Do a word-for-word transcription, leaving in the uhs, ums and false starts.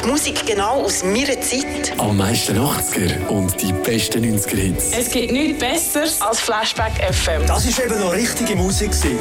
Die Musik genau aus meiner Zeit. Am meisten achtziger und die besten neunziger Hits. Es gibt nichts Besseres als Flashback F M. Das war eben noch richtige Musik.